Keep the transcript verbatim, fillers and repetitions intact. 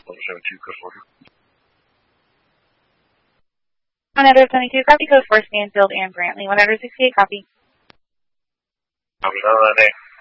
Level seventy-two, code order. one seventy-two, copy, code for Stanfield and Brantley. one sixty-eight, copy. I'm on that day.